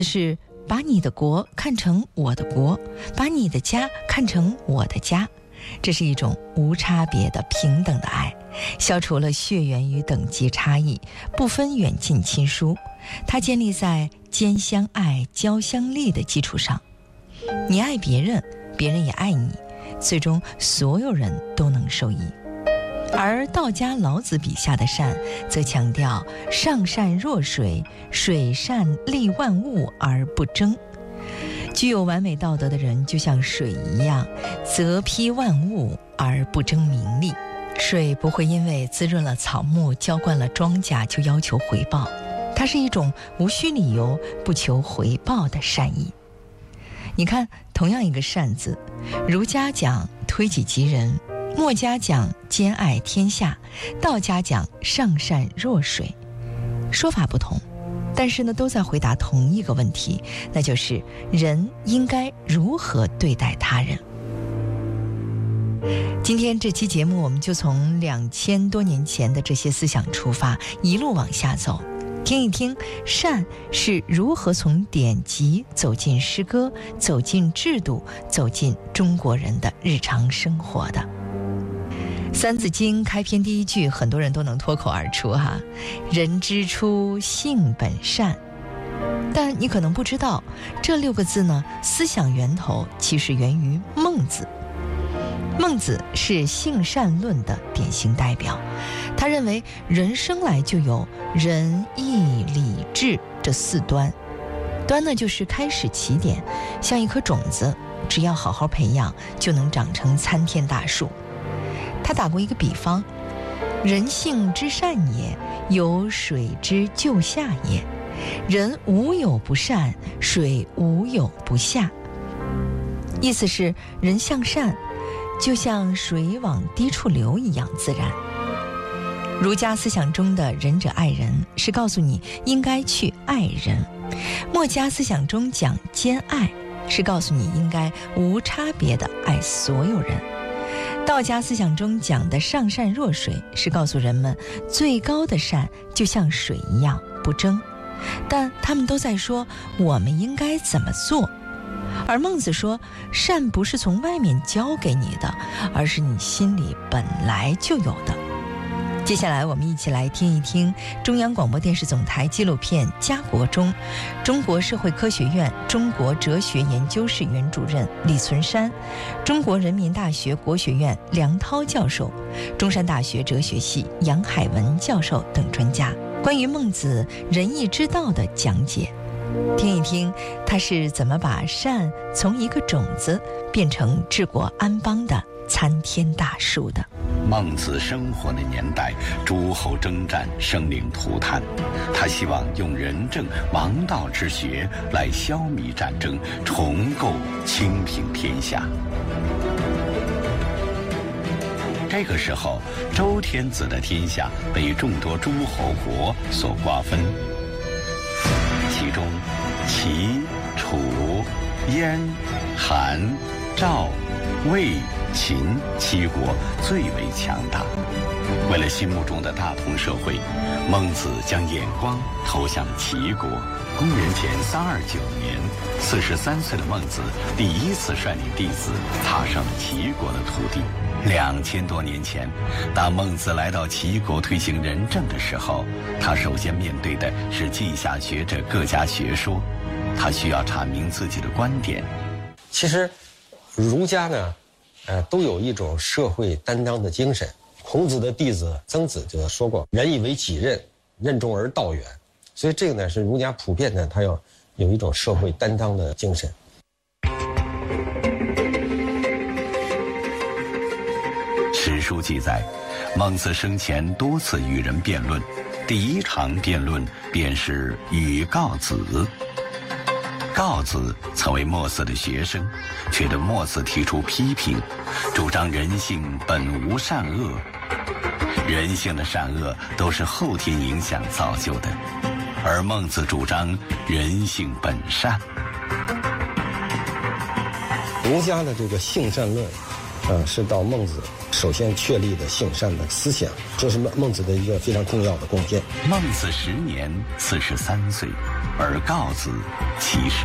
是把你的国看成我的国，把你的家看成我的家。这是一种无差别的平等的爱，消除了血缘与等级差异，不分远近亲疏。它建立在兼相爱、交相利的基础上。你爱别人，别人也爱你，最终所有人都能受益。而道家老子笔下的善，则强调上善若水，水善利万物而不争。具有完美道德的人就像水一样，泽披万物而不争名利。水不会因为滋润了草木、浇灌了庄稼就要求回报，它是一种无需理由、不求回报的善意。你看，同样一个善字，儒家讲推己及人，墨家讲兼爱天下，道家讲上善若水，说法不同，但是呢，都在回答同一个问题，那就是人应该如何对待他人。今天这期节目，我们就从2000多年前的这些思想出发，一路往下走，听一听善是如何从典籍走进诗歌，走进制度，走进中国人的日常生活的。三字经开篇第一句，很多人都能脱口而出哈，人之初，性本善。但你可能不知道，这6个字呢，思想源头其实源于孟子。孟子是性善论的典型代表，他认为人生来就有仁义礼智这4端。端呢，就是开始起点，像一颗种子，只要好好培养，就能长成参天大树。他打过一个比方，人性之善也，有水之就下也。人无有不善，水无有不下。意思是人向善，就像水往低处流一样自然。儒家思想中的仁者爱人，是告诉你应该去爱人；墨家思想中讲兼爱，是告诉你应该无差别地爱所有人；道家思想中讲的上善若水，是告诉人们最高的善就像水一样不争，但他们都在说我们应该怎么做。而孟子说，善不是从外面教给你的，而是你心里本来就有的。接下来我们一起来听一听中央广播电视总台纪录片《家国》中，中国社会科学院中国哲学研究室原主任李存山，中国人民大学国学院梁涛教授，中山大学哲学系杨海文教授等专家关于孟子仁义之道的讲解。听一听他是怎么把善从一个种子变成治国安邦的参天大树的。 孟子生活的年代，诸侯征战，生灵涂炭，他希望用仁政王道之学来消弭战争，重构清平天下。这个时候，周天子的天下被众多诸侯国所瓜分，其中齐、楚、燕、韩、赵、魏、秦7国最为强大。为了心目中的大同社会，孟子将眼光投向齐国。公元前329年，43岁的孟子第一次率领弟子踏上了齐国的土地。2000多年前，当孟子来到齐国推行仁政的时候，他首先面对的是稷下学者各家学说，他需要阐明自己的观点。 其实儒家呢都有一种社会担当的精神。孔子的弟子曾子就说过，仁以为己任，任重而道远。所以这个呢是儒家普遍的，他要有一种社会担当的精神。 史书记载，孟子生前多次与人辩论，第一场辩论便是与告子。告子曾为墨子的学生，却对墨子提出批评，主张人性本无善恶，人性的善恶都是后天影响造就的，而孟子主张人性本善。 儒家的这个性善论是到孟子首先确立的性善的思想，这是孟子的一个非常重要的贡献。 孟子10年43岁，而告子70。